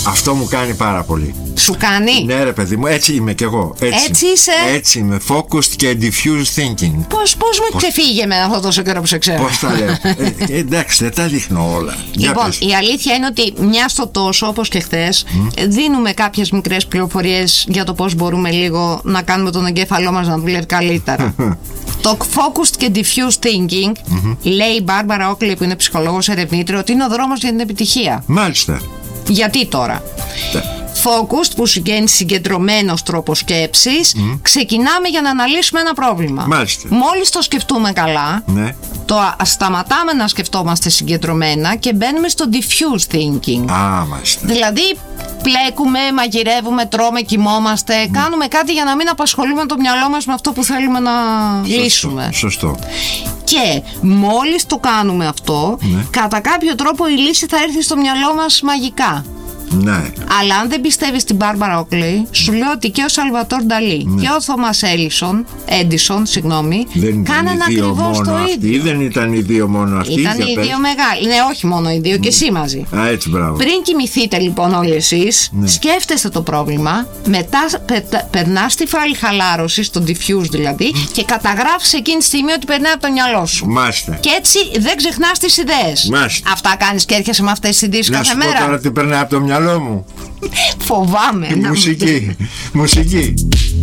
Αυτό μου κάνει πάρα πολύ. Σου κάνει? Ναι, ρε παιδί μου, έτσι είμαι κι εγώ. Έτσι είσαι? Έτσι είμαι. Focused και diffused thinking. Πώς μου ξεφύγε με αυτό τόσο καιρό που σε ξέρω. Πώς τα λέω. Εντάξει, δεν τα δείχνω όλα. Λοιπόν, η αλήθεια είναι ότι μια στο τόσο, όπως και χθες, δίνουμε κάποιες μικρές πληροφορίες για το πώς μπορούμε λίγο να κάνουμε τον εγκέφαλό μας να δουλεύει καλύτερα. Το focused και diffused thinking, λέει η Μπάρμπαρα Όκλι, που είναι ψυχολόγος ερευνήτρια, ότι είναι ο δρόμος για την επιτυχία. Μάλιστα. Γιατί τώρα? Focused, που σημαίνει συγκεντρωμένος τρόπος σκέψης, ξεκινάμε για να αναλύσουμε ένα πρόβλημα. Μάλιστα. Μόλις το σκεφτούμε καλά, Ναι. το σταματάμε να σκεφτόμαστε συγκεντρωμένα και μπαίνουμε στο diffuse thinking. Μάλιστα. Δηλαδή πλέκουμε, μαγειρεύουμε, τρώμε, κοιμόμαστε, κάνουμε κάτι για να μην απασχολούμε το μυαλό μας με αυτό που θέλουμε να λύσουμε. Σωστό. Και μόλις το κάνουμε αυτό, κατά κάποιο τρόπο η λύση θα έρθει στο μυαλό μας μαγικά. Ναι. Αλλά αν δεν πιστεύεις στην Μπάρμπαρα Όκλι, σου λέω ότι και ο Σαλβατόρ Νταλί και ο Θόμας Έντισον, κάνανε ακριβώς το ίδιο. Δεν ήταν οι δύο μόνο αυτοί. Ήταν οι δύο μεγάλοι. Ναι, όχι μόνο οι δύο, και εσύ μαζί. Έτσι, μπράβο. Πριν κοιμηθείτε λοιπόν όλοι εσείς, σκέφτεστε το πρόβλημα, μετά περνάς στη φάλη χαλάρωσης, στο diffuse δηλαδή, και καταγράφεις εκείνη τη στιγμή ότι περνάει από το μυαλό σου. Μάλιστα. Και έτσι δεν ξεχνάς τις ιδέες. Μάλιστα. Αυτά κάνεις και έρχεσαι με αυτές τις ιδέες κάθε μέρα. Να σου πω τώρα τι περνάει από το μυαλό μου. Φοβάμαι. Μουσική.